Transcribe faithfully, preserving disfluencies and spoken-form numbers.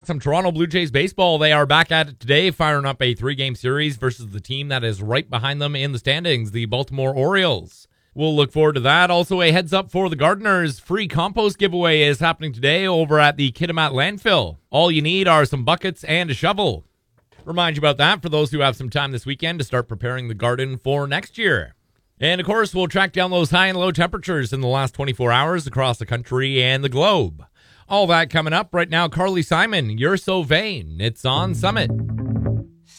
some Toronto Blue Jays baseball. They are back at it today, firing up a three-game series versus the team that is right behind them in the standings, the Baltimore Orioles. We'll look forward to that. Also, a heads up for the gardeners. Free compost giveaway is happening today over at the Kitimat landfill. All you need are some buckets and a shovel. Remind you about that for those who have some time this weekend to start preparing the garden for next year. And, of course, we'll track down those high and low temperatures in the last twenty-four hours across the country and the globe. All that coming up right now. Carly Simon, You're So Vain. It's on Summit.